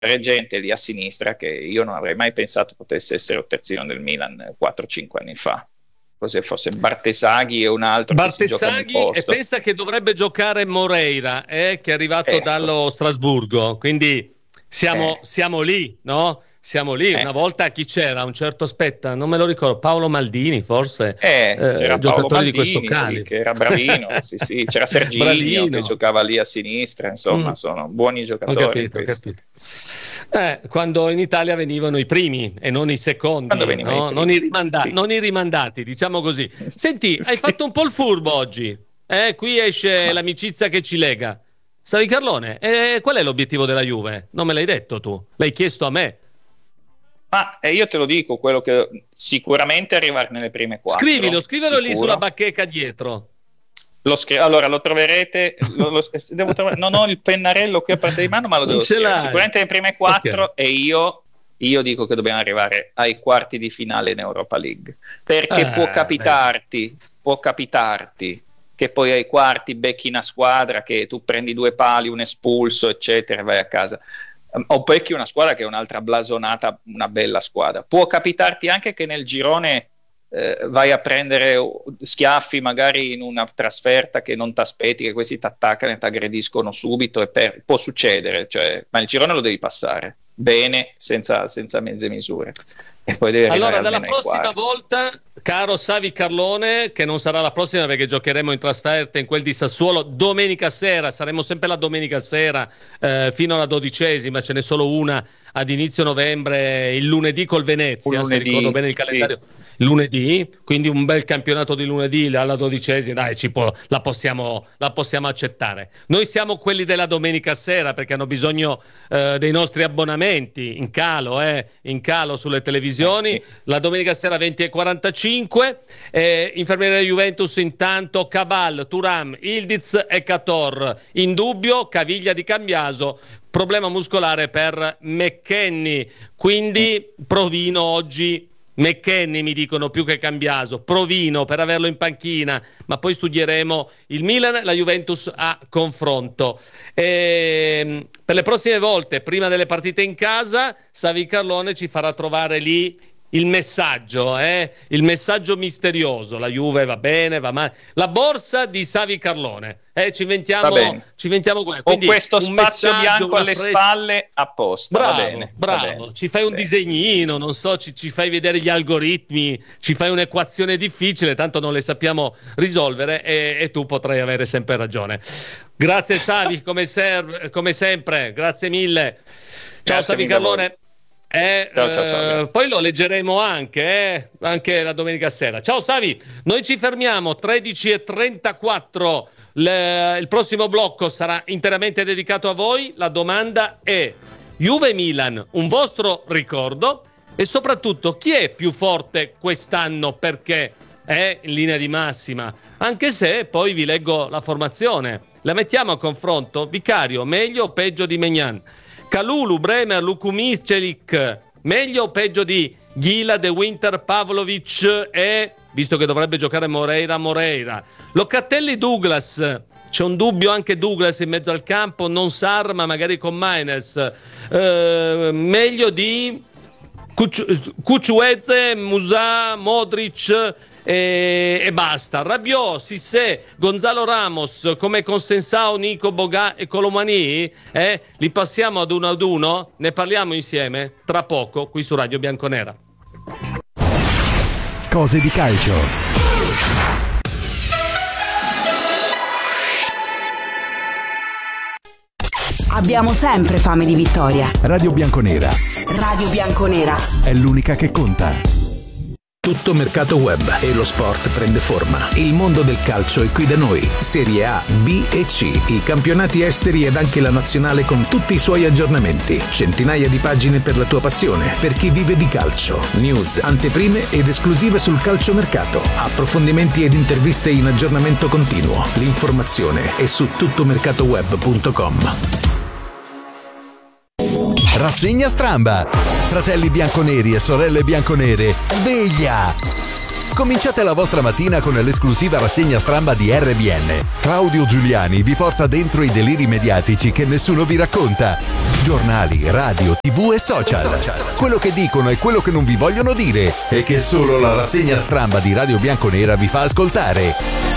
gente lì a sinistra che io non avrei mai pensato potesse essere il terzino del Milan 4-5 anni fa. Così fosse Bartesaghi e un altro Bartesaghi, e pensa che dovrebbe giocare Moreira, che è arrivato dallo Strasburgo, quindi siamo lì, no? Siamo lì. Una volta chi c'era? Un certo, aspetta, non me lo ricordo, Paolo Maldini forse, c'era Paolo Maldini, di questo calibro, che era bravino, sì, c'era Serginho che giocava lì a sinistra, insomma sono buoni giocatori. Ho capito. Quando in Italia venivano i primi e non i secondi, no? Non i rimandati, diciamo così. Senti, hai fatto un po' il furbo oggi, qui esce l'amicizia che ci lega. Savi Carlone, qual è l'obiettivo della Juve? Non me l'hai detto tu, l'hai chiesto a me. Ma io te lo dico, quello che sicuramente arrivare nelle prime 4. Scrivilo lì sulla bacheca dietro. Allora lo troverete, devo trovare, non ho il pennarello qui a parte di mano, ma lo devo scrivere. Sicuramente nelle prime 4, okay. E io dico che dobbiamo arrivare ai quarti di finale in Europa League, perché può capitarti che poi ai quarti becchi una squadra che tu prendi 2 pali, un espulso, eccetera, e vai a casa. O becchi una squadra che è un'altra blasonata, una bella squadra. Può capitarti anche che nel girone vai a prendere schiaffi magari in una trasferta che non ti aspetti, che questi ti attaccano e ti aggrediscono subito, può succedere, ma il girone lo devi passare bene, senza mezze misure. E poi devi allora dalla prossima volta, caro Savi Carlone, che non sarà la prossima perché giocheremo in trasferta in quel di Sassuolo domenica sera, saremo sempre la domenica sera fino alla 12ª, ce n'è solo una ad inizio novembre, il lunedì col Venezia, se ricordo bene il calendario. Sì. Lunedì, quindi un bel campionato di lunedì alla 12ª, dai, la possiamo accettare. Noi siamo quelli della domenica sera perché hanno bisogno dei nostri abbonamenti in calo sulle televisioni. Sì. La domenica sera 20:45, infermeria Juventus intanto Cabal, Thuram, Ildiz e Cator. In dubbio Caviglia di Cambiaso, problema muscolare per McKennie, quindi provino oggi. McKennie mi dicono più che Cambiaso, provino per averlo in panchina, ma poi studieremo il Milan e la Juventus a confronto. Per le prossime volte, prima delle partite in casa, Savi Carlone ci farà trovare lì il messaggio misterioso. La Juve va bene, va male. La borsa di Savi Carlone. Ci inventiamo quello. Quindi questo spazio bianco alle spalle apposta. Bravo. Va bene. Ci fai un disegnino, non so, ci fai vedere gli algoritmi, ci fai un'equazione difficile, tanto non le sappiamo risolvere e tu potrai avere sempre ragione. Grazie Savi, come sempre, grazie mille. Ciao Savi Carlone. Ciao. Poi lo leggeremo anche la domenica sera. Ciao Savi, noi ci fermiamo 13:34. Il prossimo blocco sarà interamente dedicato a voi. La domanda è: Juve Milan, un vostro ricordo? E soprattutto chi è più forte quest'anno, perché è in linea di massima, anche se poi vi leggo la formazione. La mettiamo a confronto? Vicario meglio o peggio di Maignan? Kalulu, Bremer, Lukumicelik, meglio o peggio di Ghila, De Winter, Pavlovic e, visto che dovrebbe giocare Moreira. Locatelli, Douglas, c'è un dubbio anche Douglas in mezzo al campo, non Sarma, magari con Maines. Meglio di Cucueze, Musa, Modric e basta. Rabiot, Cissé, Gonzalo Ramos, come con Sensao, Nico, Boga e Colomani, li passiamo ad uno, ne parliamo insieme tra poco qui su Radio Bianconera. Cose di calcio. Abbiamo sempre fame di vittoria. Radio Bianconera è l'unica che conta. Tutto mercato web e lo sport prende forma. Il mondo del calcio è qui da noi. Serie A, B e C, i campionati esteri ed anche la nazionale con tutti i suoi aggiornamenti. Centinaia di pagine per la tua passione, per chi vive di calcio. News, anteprime ed esclusive sul calciomercato. Approfondimenti ed interviste in aggiornamento continuo. L'informazione è su tuttomercatoweb.com. Rassegna Stramba. Fratelli bianconeri e sorelle bianconere, sveglia! Cominciate la vostra mattina con l'esclusiva rassegna stramba di RBN. Claudio Giuliani vi porta dentro i deliri mediatici che nessuno vi racconta. Giornali, radio, TV e social. Quello che dicono e quello che non vi vogliono dire e che solo la rassegna stramba di Radio Bianconera vi fa ascoltare.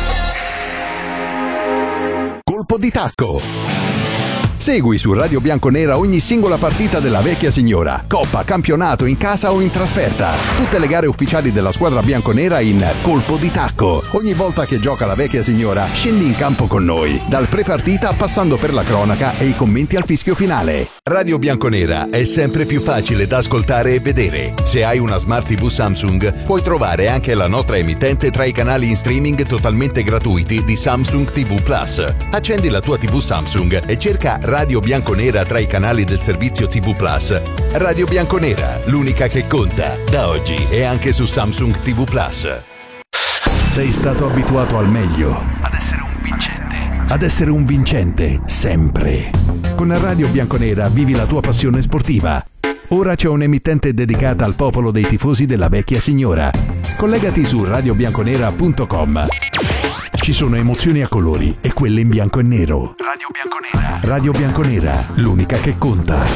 Colpo di tacco. Segui su Radio Bianconera ogni singola partita della vecchia signora, coppa, campionato, in casa o in trasferta. Tutte le gare ufficiali della squadra bianconera in Colpo di Tacco. Ogni volta che gioca la vecchia signora, scendi in campo con noi, dal pre-partita passando per la cronaca e i commenti al fischio finale. Radio Bianconera è sempre più facile da ascoltare e vedere. Se hai una Smart TV Samsung, puoi trovare anche la nostra emittente tra i canali in streaming totalmente gratuiti di Samsung TV Plus. Accendi la tua TV Samsung e cerca Radio Bianconera tra i canali del servizio TV Plus. Radio Bianconera, l'unica che conta, da oggi è anche su Samsung TV Plus. Sei stato abituato al meglio, ad essere un vincente, sempre. Con Radio Bianconera vivi la tua passione sportiva. Ora c'è un'emittente dedicata al popolo dei tifosi della vecchia signora. Collegati su radiobianconera.com. Ci sono emozioni a colori e quelle in bianco e nero. Radio Bianconera. Radio Bianconera, l'unica che conta.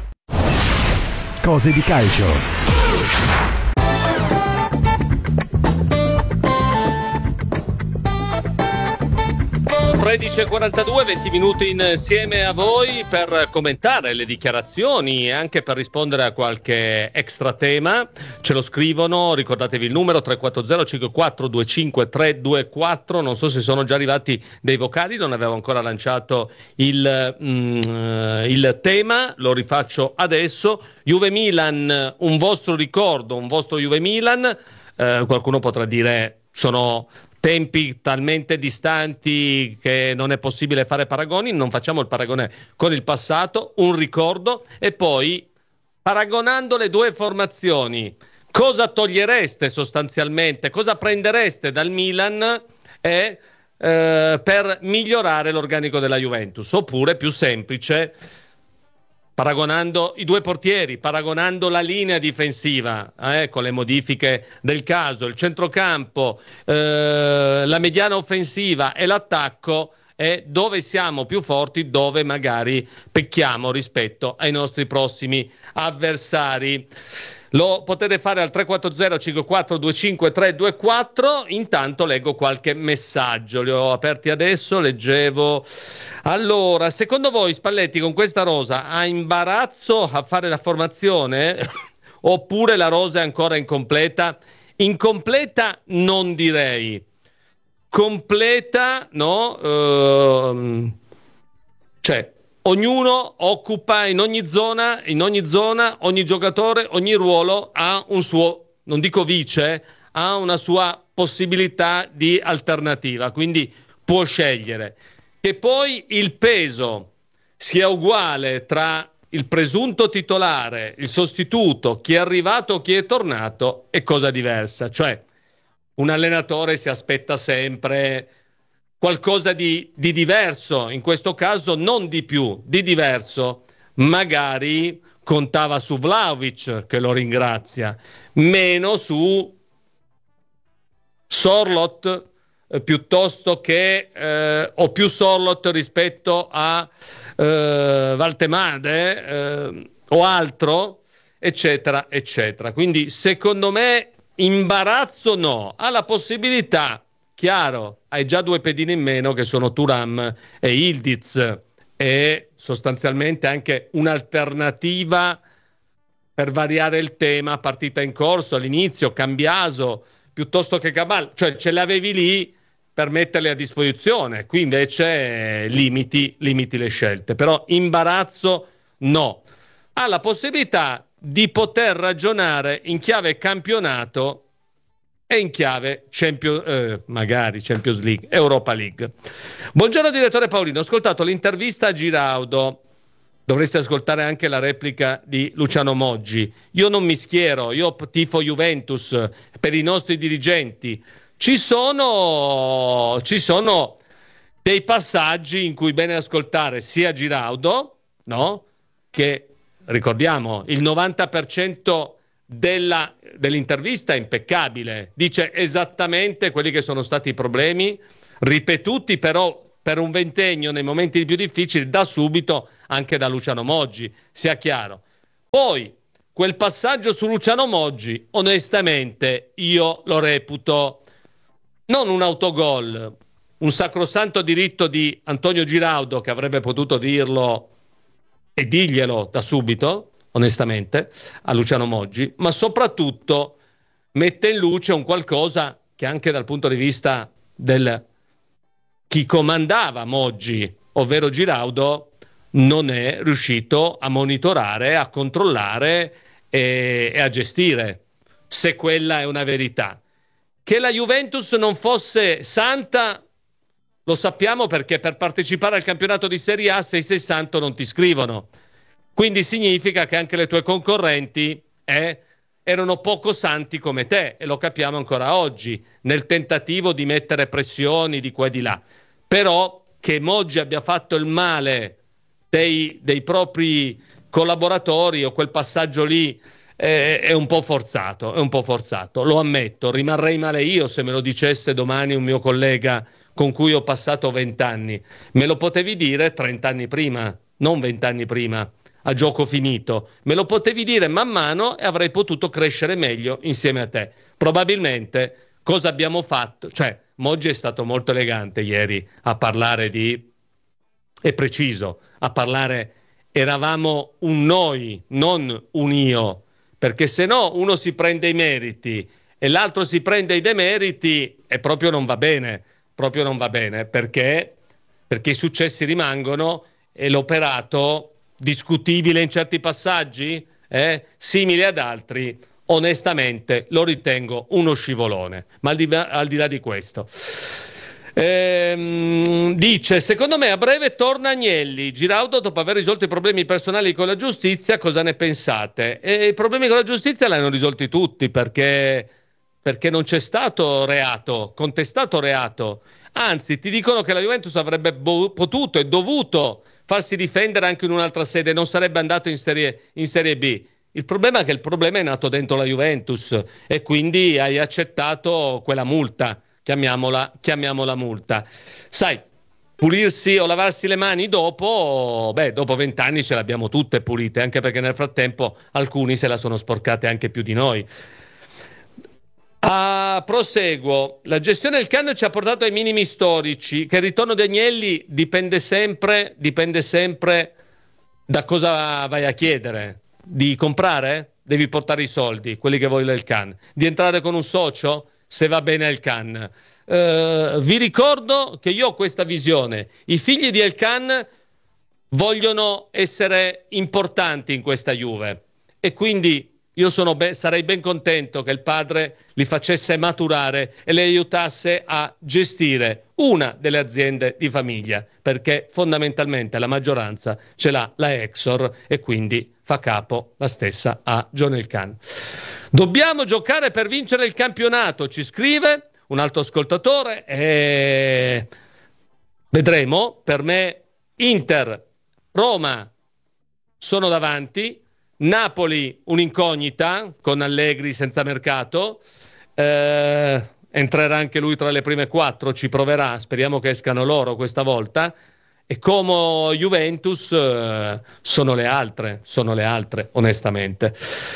Cose di calcio. 13:42, 20 minuti insieme a voi per commentare le dichiarazioni e anche per rispondere a qualche extra tema. Ce lo scrivono, ricordatevi il numero 340 5425 324. Non so se sono già arrivati dei vocali, non avevo ancora lanciato il tema, lo rifaccio adesso. Juve Milan, un vostro ricordo, un vostro Juve Milan. Qualcuno potrà dire sono tempi talmente distanti che non è possibile fare paragoni. Non facciamo il paragone con il passato, un ricordo, e poi paragonando le due formazioni cosa togliereste sostanzialmente, cosa prendereste dal Milan per migliorare l'organico della Juventus, oppure più semplice, paragonando i due portieri, paragonando la linea difensiva con le modifiche del caso, il centrocampo, la mediana offensiva e l'attacco, e dove siamo più forti, dove magari pecchiamo rispetto ai nostri prossimi avversari. Lo potete fare al 340 5425 324. Intanto leggo qualche messaggio, li ho aperti adesso, leggevo. Allora, secondo voi Spalletti con questa rosa ha imbarazzo a fare la formazione oppure la rosa è ancora incompleta? Incompleta non direi, completa no, cioè ognuno occupa in ogni zona, ogni giocatore, ogni ruolo ha un suo, non dico vice, ha una sua possibilità di alternativa, quindi può scegliere. Che poi il peso sia uguale tra il presunto titolare, il sostituto, chi è arrivato, chi è tornato, è cosa diversa. Cioè, un allenatore si aspetta sempre qualcosa di diverso, in questo caso non di più, di diverso. Magari contava su Vlahovic, che lo ringrazia, meno su Sorloth, piuttosto che o più Sorloth rispetto a Valtemade o altro, eccetera eccetera. Quindi secondo me imbarazzo no, ha la possibilità, chiaro, hai già due pedine in meno che sono Thuram e Yildiz, e sostanzialmente anche un'alternativa per variare il tema, partita in corso all'inizio, Cambiaso piuttosto che Cabal, cioè ce l'avevi lì per metterle a disposizione. Qui invece limiti le scelte, però imbarazzo no. Ha la possibilità di poter ragionare in chiave campionato e in chiave magari Champions League, Europa League. Buongiorno direttore Paolino, ho ascoltato l'intervista a Giraudo, dovreste ascoltare anche la replica di Luciano Moggi. Io non mi schiero, io tifo Juventus per i nostri dirigenti. Ci sono dei passaggi in cui è bene ascoltare sia Giraudo, no? Che ricordiamo il 90% della dell'intervista è impeccabile, dice esattamente quelli che sono stati i problemi, ripetuti però per un ventennio nei momenti più difficili, da subito anche da Luciano Moggi, sia chiaro. Poi quel passaggio su Luciano Moggi, onestamente, io lo reputo non un autogol, un sacrosanto diritto di Antonio Giraudo, che avrebbe potuto dirlo e dirglielo da subito, onestamente, a Luciano Moggi, ma soprattutto mette in luce un qualcosa che anche dal punto di vista del chi comandava Moggi, ovvero Giraudo, non è riuscito a monitorare, a controllare e a gestire, se quella è una verità. Che la Juventus non fosse santa lo sappiamo, perché per partecipare al campionato di Serie A se sei santo non ti scrivono, quindi significa che anche le tue concorrenti erano poco santi come te, e lo capiamo ancora oggi nel tentativo di mettere pressioni di qua e di là. Però che Moggi abbia fatto il male dei propri collaboratori, o quel passaggio lì, è un po' forzato, lo ammetto. Rimarrei male io se me lo dicesse domani un mio collega con cui ho passato 20 anni. Me lo potevi dire 30 anni prima, non 20 anni prima, a gioco finito. Me lo potevi dire man mano e avrei potuto crescere meglio insieme a te. Probabilmente cosa abbiamo fatto? Cioè, Moggi è stato molto elegante ieri a parlare è preciso, a parlare, eravamo un noi, non un io, perché se no uno si prende i meriti e l'altro si prende i demeriti e proprio non va bene, perché i successi rimangono e l'operato discutibile in certi passaggi, simile ad altri, onestamente lo ritengo uno scivolone. Ma al di là di questo, dice: secondo me a breve torna Agnelli. Giraudo, dopo aver risolto i problemi personali con la giustizia, cosa ne pensate? E i problemi con la giustizia li hanno risolti tutti, perché non c'è stato contestato reato. Anzi, ti dicono che la Juventus avrebbe potuto e dovuto farsi difendere anche in un'altra sede, non sarebbe andato in Serie B. Il problema è che il problema è nato dentro la Juventus e quindi hai accettato quella multa, chiamiamola multa. Sai, pulirsi o lavarsi le mani dopo 20 anni ce le abbiamo tutte pulite, anche perché nel frattempo alcuni se la sono sporcate anche più di noi. Proseguo. La gestione del Can ci ha portato ai minimi storici, che il ritorno di Agnelli dipende sempre da cosa vai a chiedere. Di comprare? Devi portare i soldi, quelli che vuoi del Can. Di entrare con un socio? Se va bene al Can. Vi ricordo che io ho questa visione. I figli di El Can vogliono essere importanti in questa Juve e quindi io sarei ben contento che il padre li facesse maturare e li aiutasse a gestire una delle aziende di famiglia, perché fondamentalmente la maggioranza ce l'ha la Exor e quindi fa capo la stessa a John El Can. Dobbiamo giocare per vincere il campionato, ci scrive un altro ascoltatore, e vedremo. Per me Inter, Roma sono davanti, Napoli un'incognita con Allegri senza mercato, entrerà anche lui tra le prime 4, ci proverà, speriamo che escano loro questa volta, e come Juventus sono le altre onestamente.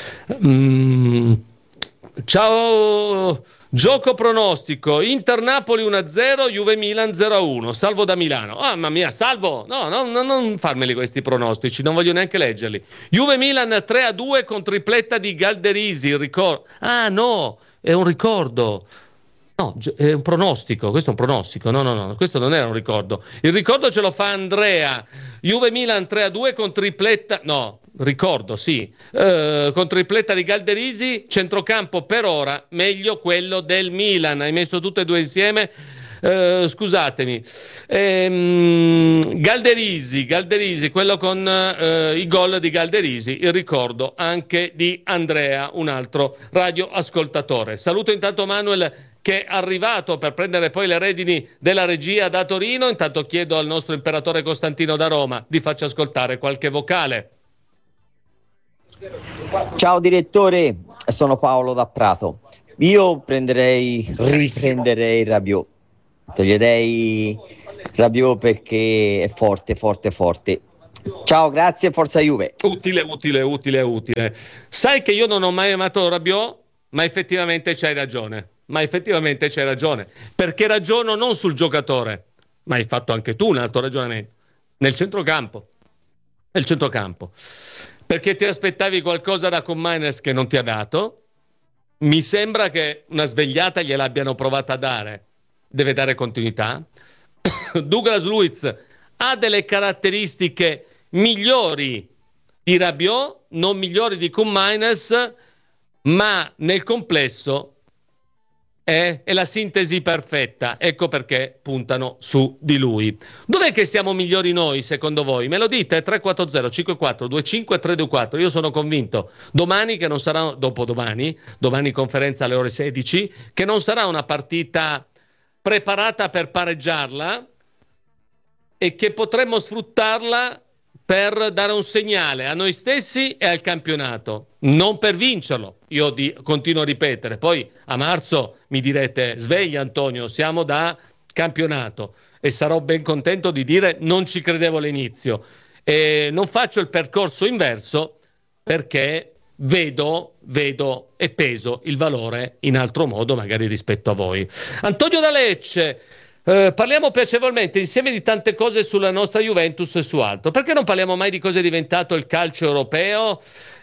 Ciao. Gioco pronostico: Inter-Napoli 1-0, Juve-Milan 0-1. Salvo da Milano. Oh, mamma mia, Salvo! No, non farmeli questi pronostici, non voglio neanche leggerli. Juve-Milan 3-2 con tripletta di Galderisi. Il ricordo. Ah, no, è un ricordo. No, è un pronostico. Questo è un pronostico. No, questo non era un ricordo. Il ricordo ce lo fa Andrea. Juve-Milan 3-2 con tripletta. No, ricordo, sì. Con tripletta di Galderisi. Centrocampo per ora meglio quello del Milan. Hai messo tutte e due insieme. Scusatemi. Galderisi, quello con i gol di Galderisi. Il ricordo anche di Andrea, un altro radioascoltatore. Saluto intanto Manuel, che è arrivato per prendere poi le redini della regia da Torino. Intanto chiedo al nostro imperatore Costantino da Roma di farci ascoltare qualche vocale. Ciao direttore, Sono Paolo da Prato. Io riprenderei Rabiot. Toglierei Rabiot perché è forte, forte, forte. Ciao, grazie, forza Juve. Utile. Sai che io non ho mai amato Rabiot, ma effettivamente c'hai ragione. Perché ragiono non sul giocatore, ma hai fatto anche tu un altro ragionamento. Nel centrocampo. Perché ti aspettavi qualcosa da Koeman che non ti ha dato. Mi sembra che una svegliata gliel'abbiano provata a dare. Deve dare continuità. Douglas Luiz ha delle caratteristiche migliori di Rabiot, non migliori di Koeman, ma nel complesso è la sintesi perfetta. Ecco perché puntano su di lui. Dov'è che siamo migliori noi, secondo voi? Me lo dite? 340 54 25 324. Io sono convinto domani che non sarà, dopodomani, domani conferenza alle ore 16, che non sarà una partita preparata per pareggiarla e che potremmo sfruttarla per dare un segnale a noi stessi e al campionato, non per vincerlo. Io continuo a ripetere, poi a marzo mi direte sveglia Antonio, siamo da campionato, e sarò ben contento di dire non ci credevo all'inizio, e non faccio il percorso inverso perché vedo e peso il valore in altro modo magari rispetto a voi. Antonio da Lecce. Parliamo piacevolmente insieme di tante cose sulla nostra Juventus e su altro. Perché non parliamo mai di cosa è diventato il calcio europeo?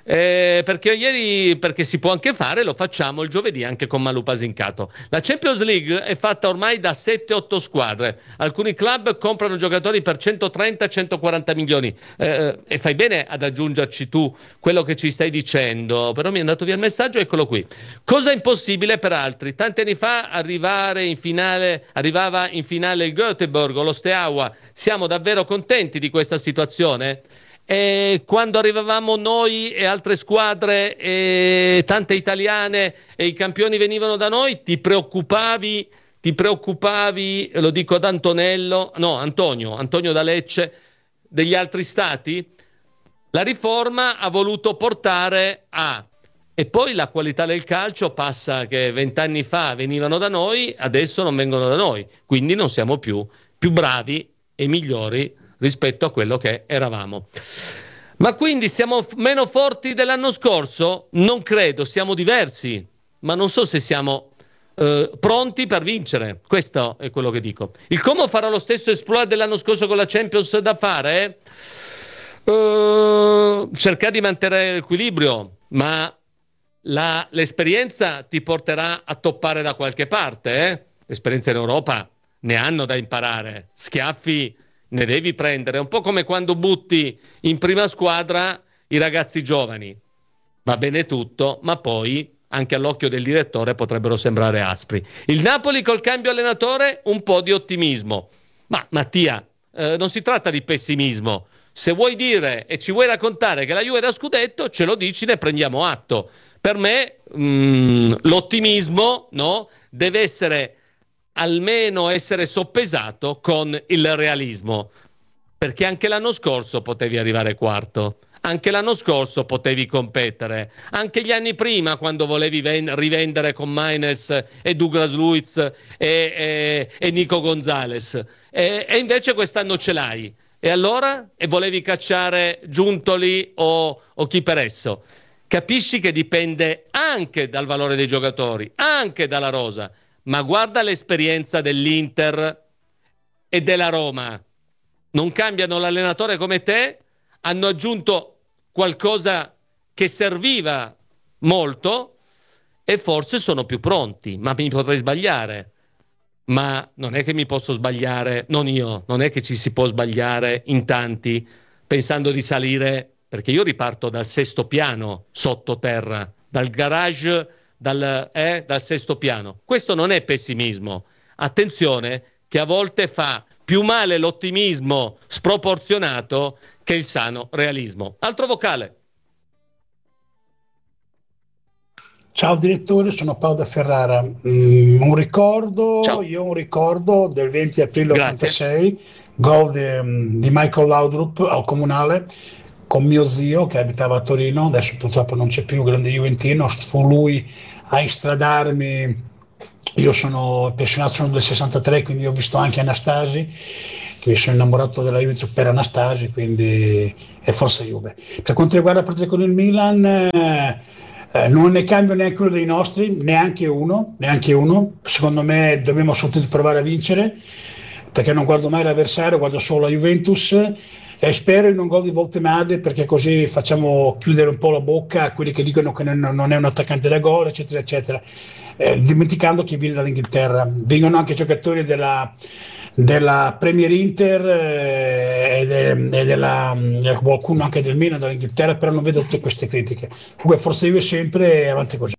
Perché si può anche fare, lo facciamo il giovedì anche con Malu Pasincato. La Champions League è fatta ormai da 7-8 squadre. Alcuni club comprano giocatori per 130-140 milioni. E fai bene ad aggiungerci tu quello che ci stai dicendo, però mi è andato via il messaggio, eccolo qui. Cosa impossibile per altri. Tanti anni fa arrivava in finale il Göteborg, lo Steaua. Siamo davvero contenti di questa situazione? E quando arrivavamo noi e altre squadre e tante italiane e i campioni venivano da noi, ti preoccupavi, lo dico ad Antonio da Lecce, degli altri stati? La riforma ha voluto portare e poi la qualità del calcio passa che 20 anni fa venivano da noi, adesso non vengono da noi, quindi non siamo più bravi e migliori rispetto a quello che eravamo. Ma quindi siamo meno forti dell'anno scorso? Non credo, siamo diversi, ma non so se siamo pronti per vincere. Questo è quello che dico. Il Como farà lo stesso exploit dell'anno scorso con la Champions da fare? Cercare di mantenere l'equilibrio, ma l'esperienza ti porterà a toppare da qualche parte. L'esperienza in Europa ne hanno da imparare. Schiaffi ne devi prendere, un po' come quando butti in prima squadra i ragazzi giovani. Va bene tutto, ma poi anche all'occhio del direttore potrebbero sembrare aspri. Il Napoli col cambio allenatore, un po' di ottimismo. Ma Mattia, non si tratta di pessimismo. Se vuoi dire e ci vuoi raccontare che la Juve è da scudetto, ce lo dici, ne prendiamo atto. Per me l'ottimismo, no, deve essere almeno essere soppesato con il realismo, perché anche l'anno scorso potevi arrivare quarto, anche l'anno scorso potevi competere, anche gli anni prima quando volevi rivendere con Maines e Douglas Luiz e Nico Gonzalez, e invece quest'anno ce l'hai, e allora? E volevi cacciare Giuntoli o chi per esso? Capisci che dipende anche dal valore dei giocatori, anche dalla rosa. Ma guarda l'esperienza dell'Inter e della Roma. Non cambiano l'allenatore come te, hanno aggiunto qualcosa che serviva molto e forse sono più pronti, ma mi potrei sbagliare. Ma non è che mi posso sbagliare, non io, non è che ci si può sbagliare in tanti pensando di salire, perché io riparto dal 6° piano sottoterra, dal garage, dal 6° piano. Questo non è pessimismo. Attenzione che a volte fa più male l'ottimismo sproporzionato che il sano realismo. Altro vocale. Ciao direttore, sono Paolo da Ferrara. Un ricordo del 20 aprile 86, gol di Michael Laudrup al Comunale. con mio zio che abitava a Torino, adesso purtroppo non c'è più, grande juventino, fu lui a instradarmi. Io sono pensionato, sono del 63, quindi ho visto anche Anastasi, che mi sono innamorato della Juventus per Anastasi, quindi è forza Juve. Per quanto riguarda la partita con il Milan, non ne cambio neanche uno dei nostri, neanche uno. Secondo me dobbiamo soprattutto provare a vincere, perché non guardo mai l'avversario, guardo solo la Juventus e spero in un gol di Voltemade, perché così facciamo chiudere un po' la bocca a quelli che dicono che non è un attaccante da gol, eccetera, eccetera. Dimenticando che viene dall'Inghilterra. Vengono anche giocatori della Premier Inter e della qualcuno anche del Milan dall'Inghilterra, però non vedo tutte queste critiche. Comunque forza io sempre avanti così.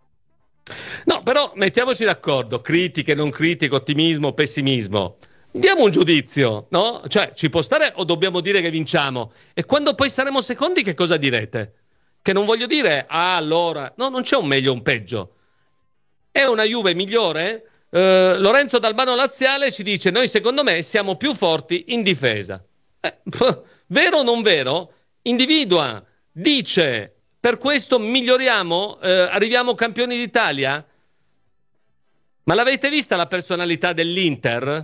No, però mettiamoci d'accordo, critiche, non critiche, ottimismo, pessimismo. Diamo un giudizio, no? Cioè, ci può stare o dobbiamo dire che vinciamo? E quando poi saremo secondi che cosa direte? Che non voglio dire, allora, no, non c'è un meglio o un peggio. È una Juve migliore? Lorenzo D'Albano Laziale ci dice, noi secondo me siamo più forti in difesa. Vero o non vero? Individua, dice, per questo miglioriamo, arriviamo campioni d'Italia? Ma l'avete vista la personalità dell'Inter?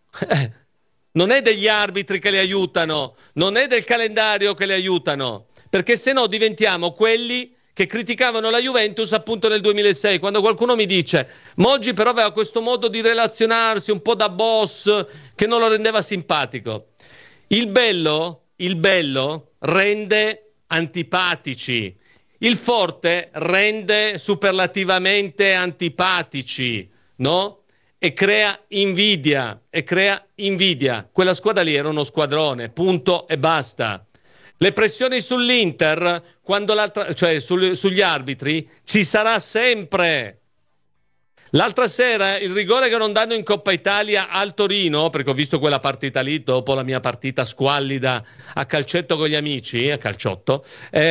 Non è degli arbitri che le aiutano, non è del calendario che le aiutano, perché se no diventiamo quelli che criticavano la Juventus appunto nel 2006, quando qualcuno mi dice Moggi però aveva questo modo di relazionarsi un po' da boss che non lo rendeva simpatico. Il bello rende antipatici, il forte rende superlativamente antipatici, no? E crea invidia. Quella squadra lì era uno squadrone, punto e basta. Le pressioni sull'Inter, sugli arbitri, ci sarà sempre. L'altra sera il rigore che non danno in Coppa Italia al Torino, perché ho visto quella partita lì dopo la mia partita squallida a calcetto con gli amici, a calciotto,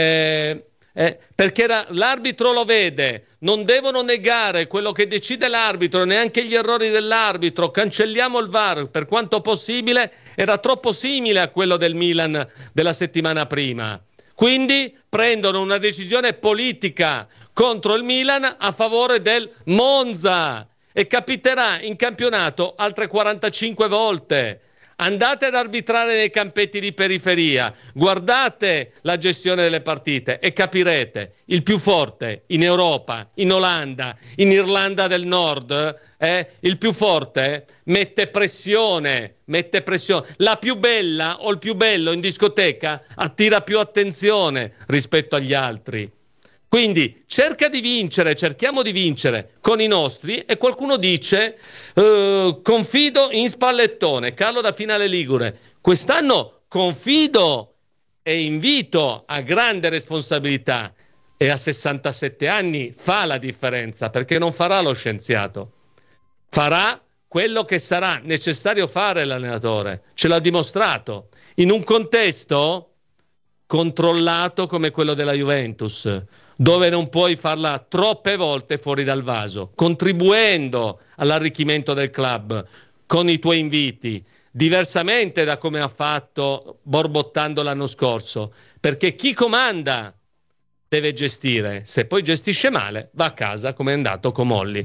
perché l'arbitro lo vede, non devono negare quello che decide l'arbitro, neanche gli errori dell'arbitro, cancelliamo il VAR per quanto possibile, era troppo simile a quello del Milan della settimana prima. Quindi prendono una decisione politica contro il Milan a favore del Monza e capiterà in campionato altre 45 volte. Andate ad arbitrare nei campetti di periferia, guardate la gestione delle partite e capirete, il più forte in Europa, in Olanda, in Irlanda del Nord, il più forte mette pressione. La più bella o il più bello in discoteca attira più attenzione rispetto agli altri. Quindi cerchiamo di vincere con i nostri e qualcuno dice confido in Spallettone, Carlo da Finale Ligure. Quest'anno confido e invito a grande responsabilità e a 67 anni fa la differenza perché non farà lo scienziato, farà quello che sarà necessario fare l'allenatore, ce l'ha dimostrato in un contesto controllato come quello della Juventus, dove non puoi farla troppe volte fuori dal vaso, contribuendo all'arricchimento del club con i tuoi inviti, diversamente da come ha fatto borbottando l'anno scorso, perché chi comanda deve gestire, se poi gestisce male va a casa come è andato con Molli.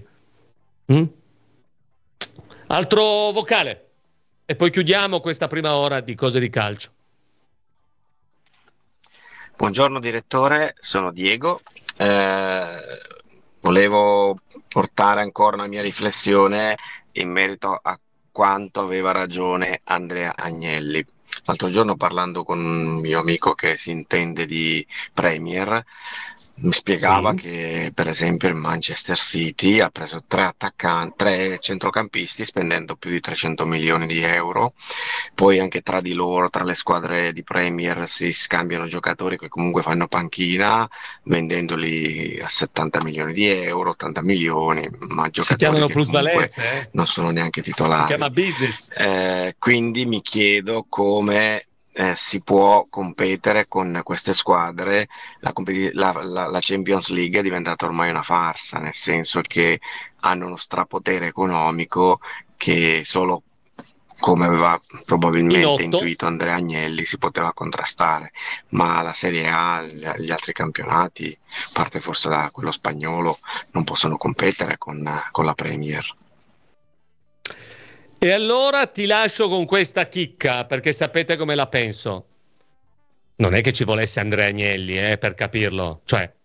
Altro vocale e poi chiudiamo questa prima ora di Cose di Calcio. Buongiorno direttore, sono Diego. Volevo portare ancora una mia riflessione in merito a quanto aveva ragione Andrea Agnelli. L'altro giorno parlando con un mio amico che si intende di Premier, mi spiegava che per esempio il Manchester City ha preso tre centrocampisti spendendo più di 300 milioni di euro, poi anche tra di loro, tra le squadre di Premier si scambiano giocatori che comunque fanno panchina vendendoli a 70 milioni di euro, 80 milioni, ma giocatori si chiamano che plusvalenze, non sono neanche titolari. Si chiama business. Quindi mi chiedo come si può competere con queste squadre. La Champions League è diventata ormai una farsa, nel senso che hanno uno strapotere economico che solo come aveva probabilmente intuito Andrea Agnelli, si poteva contrastare, ma la Serie A, gli altri campionati, a parte forse quello spagnolo, non possono competere con la Premier. E allora ti lascio con questa chicca, perché sapete come la penso. Non è che ci volesse Andrea Agnelli, per capirlo, cioè